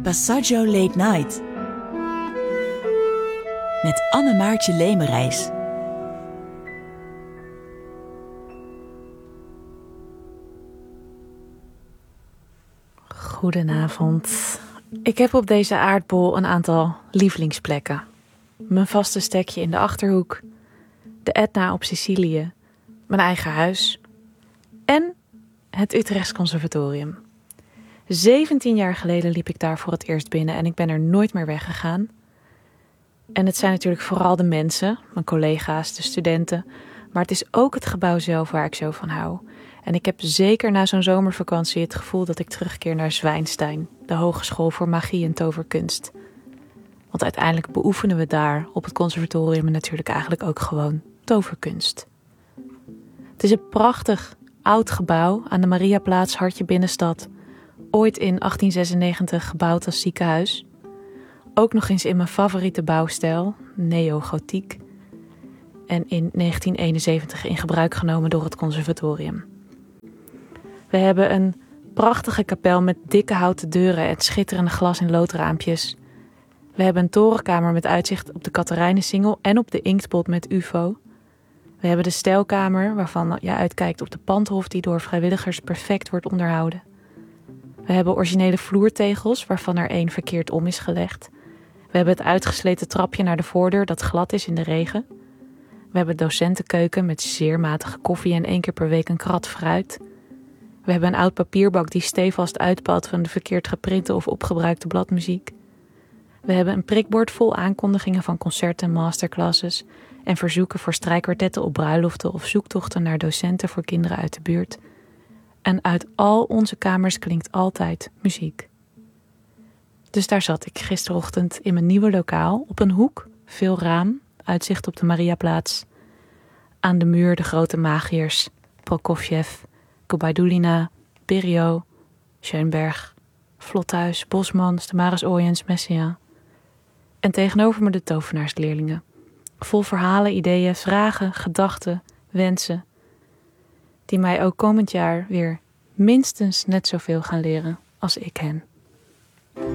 Passaggio Late Night met Anne-Maartje Lemerijs. Goedenavond. Ik heb op deze aardbol een aantal lievelingsplekken. Mijn vaste stekje in de Achterhoek, de Etna op Sicilië, mijn eigen huis en het Utrechts Conservatorium. 17 jaar geleden liep ik daar voor het eerst binnen en ik ben er nooit meer weggegaan. En het zijn natuurlijk vooral de mensen, mijn collega's, de studenten, maar het is ook het gebouw zelf waar ik zo van hou. En ik heb zeker na zo'n zomervakantie het gevoel dat ik terugkeer naar Zwijnstein, de Hogeschool voor Magie en Toverkunst. Want uiteindelijk beoefenen we daar op het conservatorium natuurlijk eigenlijk ook gewoon toverkunst. Het is een prachtig oud gebouw aan de Mariaplaats, hartje binnenstad. Ooit in 1896 gebouwd als ziekenhuis. Ook nog eens in mijn favoriete bouwstijl, neogotiek. En in 1971 in gebruik genomen door het conservatorium. We hebben een prachtige kapel met dikke houten deuren en schitterende glas- en loodraampjes. We hebben een torenkamer met uitzicht op de Catharijnensingel en op de Inktpot met UFO. We hebben de stijlkamer waarvan je uitkijkt op de pandhof die door vrijwilligers perfect wordt onderhouden. We hebben originele vloertegels waarvan er één verkeerd om is gelegd. We hebben het uitgesleten trapje naar de voordeur dat glad is in de regen. We hebben docentenkeuken met zeer matige koffie en 1 keer per week een krat fruit. We hebben een oud papierbak die stevast uitpalt van de verkeerd geprinte of opgebruikte bladmuziek. We hebben een prikbord vol aankondigingen van concerten en masterclasses en verzoeken voor strijkkwartetten op bruiloften of zoektochten naar docenten voor kinderen uit de buurt. En uit al onze kamers klinkt altijd muziek. Dus daar zat ik gisterochtend in mijn nieuwe lokaal, op een hoek, veel raam, uitzicht op de Mariaplaats. Aan de muur de grote magiërs, Prokofjev, Gubaidulina, Berio, Schoenberg, Vlothuis, Bosmans, Damaris Oyens, Messiaen. En tegenover me de tovenaarsleerlingen. Vol verhalen, ideeën, vragen, gedachten, wensen. Die mij ook komend jaar weer minstens net zoveel gaan leren als ik hen.